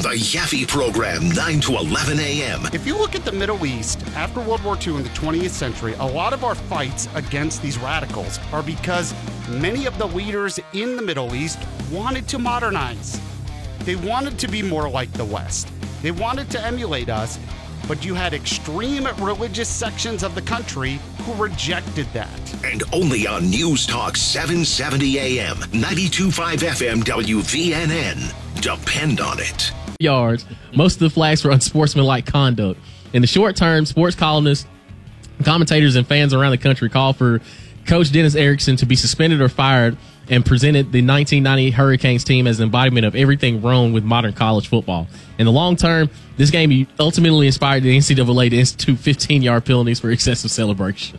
The Yaffe Program, 9 to 11 a.m. If you look at the Middle East, after World War II in the 20th century, a lot of our fights against these radicals are because many of the leaders in the Middle East wanted to modernize. They wanted to be more like the West. They wanted to emulate us, but you had extreme religious sections of the country who rejected that. And only on News Talk 770 a.m., 92.5 FM WVNN. Depend on it. Yards. Most of the flags for unsportsmanlike conduct. In the short term, sports columnists, commentators, and fans around the country call for Coach Dennis Erickson to be suspended or fired and presented the 1990 Hurricanes team as an embodiment of everything wrong with modern college football. In the long term, this game ultimately inspired the NCAA to institute 15-yard penalties for excessive celebration.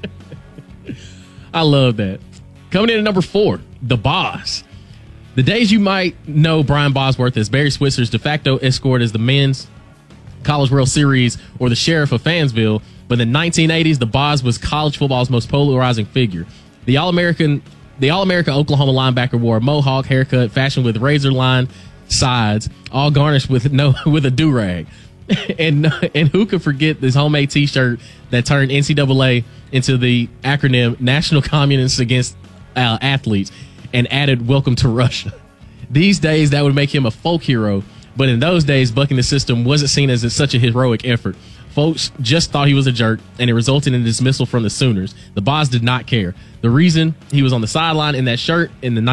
I love that. Coming in at number 4, the Boss. The days you might know Brian Bosworth as Barry Switzer's de facto escort as the men's College World Series or the sheriff of Fansville, but in the 1980s, the Boss was college football's most polarizing figure. The All-America Oklahoma linebacker wore a mohawk haircut fashioned with razor-lined sides, all garnished with a do-rag. and who could forget this homemade T-shirt that turned NCAA into the acronym National Communists Against Athletes and added Welcome to Russia. These days, that would make him a folk hero, but in those days, bucking the system wasn't seen as such a heroic effort. Folks just thought he was a jerk, and it resulted in dismissal from the Sooners. The Boss did not care. The reason he was on the sideline in that shirt in the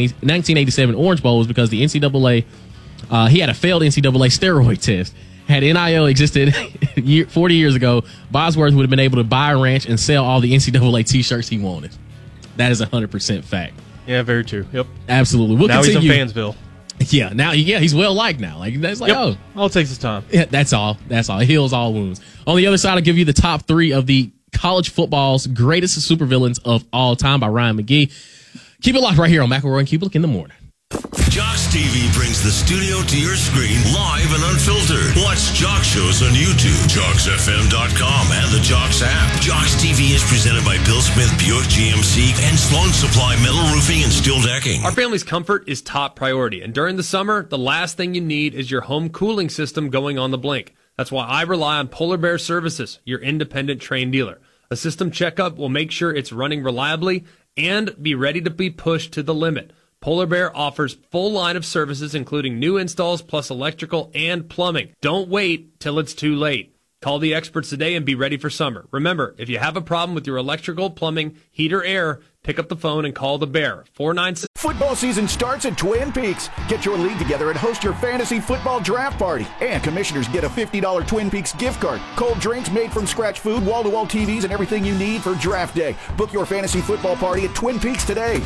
1987 Orange Bowl was because the NCAA, he had a failed NCAA steroid test. Had NIL existed 40 years ago, Bosworth would have been able to buy a ranch and sell all the NCAA T-shirts he wanted. That is 100% fact. Yeah, very true. Yep. Absolutely. We'll now continue. He's in Fansville. Yeah, he's well liked now. That's like, yep. All it takes is time. Yeah, that's all. It heals all wounds. On the other side, I'll give you the top 3 of the college football's greatest supervillains of all time by Ryan McGee. Keep it locked right here on McElroy and Keep It in the morning. Jocks TV brings the studio to your screen live and unfiltered. Watch Jocks shows on YouTube, JocksFM.com, and the Jocks app. Jocks TV is presented by Bill Smith Buick GMC and Sloan Supply Metal Roofing and Steel Decking. Our family's comfort is top priority, and during the summer, the last thing you need is your home cooling system going on the blink. That's why I rely on Polar Bear Services, your independent Trane dealer. A system checkup will make sure it's running reliably and be ready to be pushed to the limit. Polar Bear offers full line of services, including new installs plus electrical and plumbing. Don't wait till it's too late. Call the experts today and be ready for summer. Remember, if you have a problem with your electrical, plumbing, heat, or air, pick up the phone and call the Bear. 496. Football season starts at Twin Peaks. Get your league together and host your fantasy football draft party. And commissioners get a $50 Twin Peaks gift card. Cold drinks, made from scratch food, wall-to-wall TVs, and everything you need for draft day. Book your fantasy football party at Twin Peaks today.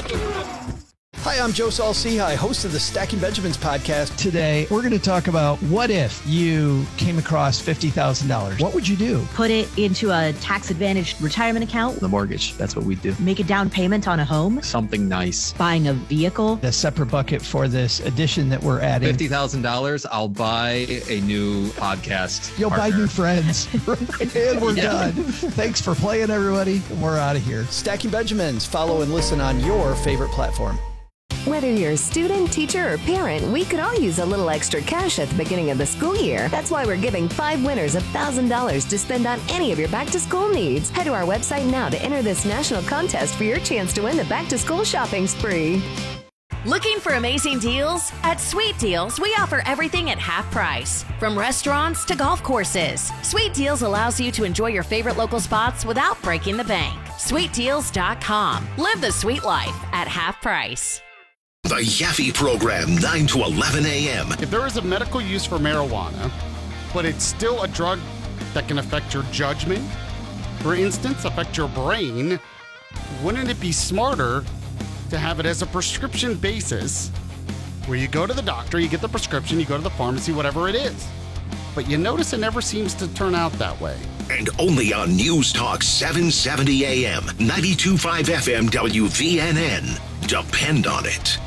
Hi, I'm Joe Saul-Sehy, host of the Stacking Benjamins podcast. Today, we're going to talk about what if you came across $50,000? What would you do? Put it into a tax-advantaged retirement account. The mortgage, that's what we do. Make a down payment on a home. Something nice. Buying a vehicle. A separate bucket for this addition that we're adding. $50,000, I'll buy a new podcast. You'll partner. buy new friends. And we're done. Thanks for playing, everybody. We're out of here. Stacking Benjamins. Follow and listen on your favorite platform. Whether you're a student, teacher, or parent, we could all use a little extra cash at the beginning of the school year. That's why we're giving 5 winners $1,000 to spend on any of your back-to-school needs. Head to our website now to enter this national contest for your chance to win the back-to-school shopping spree. Looking for amazing deals? At Sweet Deals, we offer everything at half price. From restaurants to golf courses, Sweet Deals allows you to enjoy your favorite local spots without breaking the bank. SweetDeals.com. Live the sweet life at half price. The Yaffe Program, 9 to 11 a.m. If there is a medical use for marijuana, but it's still a drug that can affect your judgment, for instance, affect your brain, wouldn't it be smarter to have it as a prescription basis where you go to the doctor, you get the prescription, you go to the pharmacy, whatever it is. But you notice it never seems to turn out that way. And only on News Talk 770 a.m., 92.5 FM WVNN. Depend on it.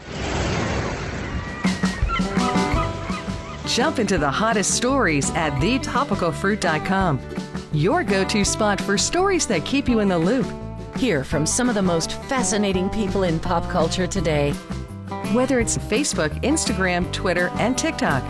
Jump into the hottest stories at thetopicalfruit.com. Your go-to spot for stories that keep you in the loop. Hear from some of the most fascinating people in pop culture today. Whether it's Facebook, Instagram, Twitter, and TikTok,